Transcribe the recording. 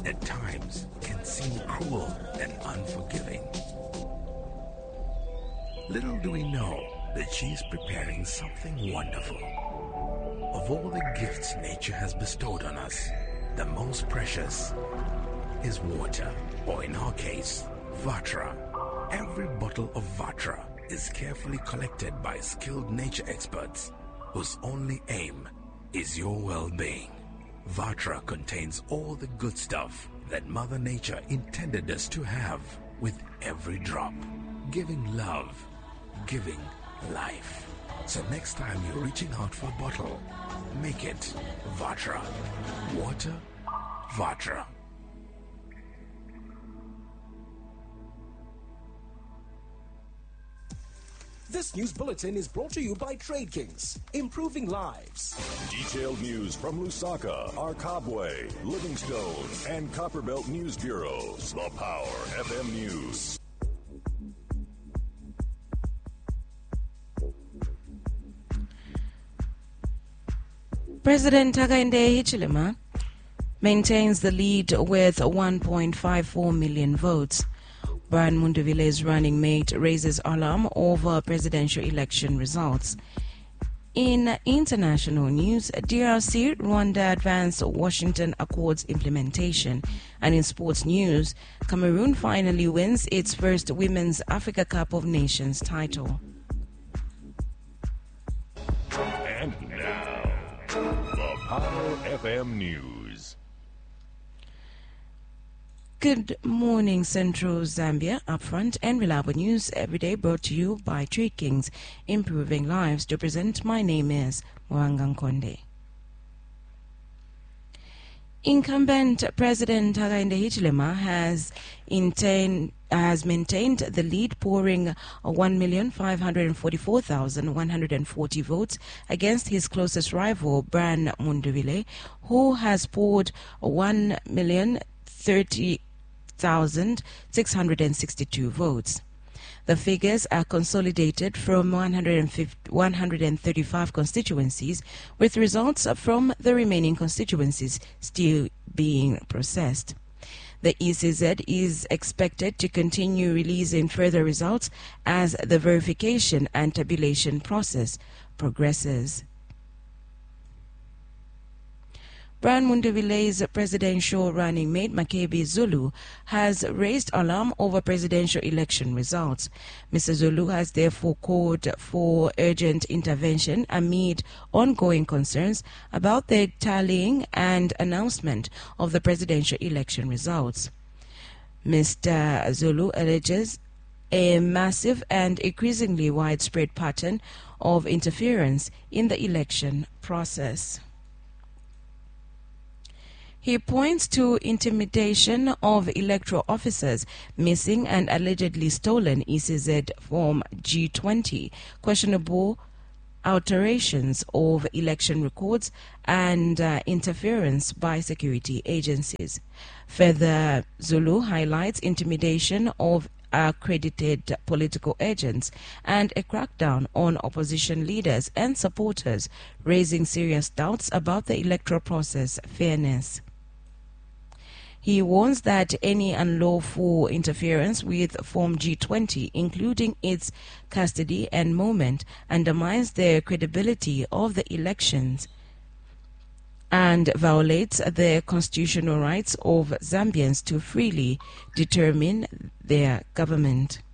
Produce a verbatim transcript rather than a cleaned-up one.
at times can seem cruel and unforgiving. Little do we know that she is preparing something wonderful. Of all the gifts nature has bestowed on us, the most precious is water, or in our case, Vatra. Every bottle of Vatra is carefully collected by skilled nature experts whose only aim is your well-being. Vatra contains all the good stuff that Mother Nature intended us to have, with every drop, giving love, giving life. So next time you're reaching out for a bottle, make it Vatra. Water, Vatra. This news bulletin is brought to you by Trade Kings, improving lives. Detailed news from Lusaka, Arkabwe, Livingstone, and Copperbelt News Bureaus. The Power F M News. President Hakainde Hichilema maintains the lead with one point five four million votes. Brian Munduvile's running mate raises alarm over presidential election results. In international news, D R C, Rwanda advanced Washington Accords implementation. And in sports news, Cameroon finally wins its first Women's Africa Cup of Nations title. And now, the Power F M News. Good morning, Central Zambia. Upfront and reliable news every day brought to you by Trade Kings, improving lives. To present, my name is Mwanga Nkonde. Incumbent President Hakainde Hichilema has, intain, has maintained the lead, pouring one million five hundred forty-four thousand one hundred forty votes against his closest rival, Brian Munduvile, who has poured one million thirty thousand six hundred sixty-two votes. The figures are consolidated from one hundred thirty-five constituencies, with results from the remaining constituencies still being processed. The E C Z is expected to continue releasing further results as the verification and tabulation process progresses. Brian Munduvile's presidential running mate, Makebi Zulu, has raised alarm over presidential election results. Mister Zulu has therefore called for urgent intervention amid ongoing concerns about the tallying and announcement of the presidential election results. Mister Zulu alleges a massive and increasingly widespread pattern of interference in the election process. He points to intimidation of electoral officers, missing and allegedly stolen E C Z Form G twenty, questionable alterations of election records, and uh, interference by security agencies. Further, Zulu highlights intimidation of accredited political agents and a crackdown on opposition leaders and supporters, raising serious doubts about the electoral process fairness. He warns that any unlawful interference with Form G twenty, including its custody and moment, undermines the credibility of the elections and violates the constitutional rights of Zambians to freely determine their government.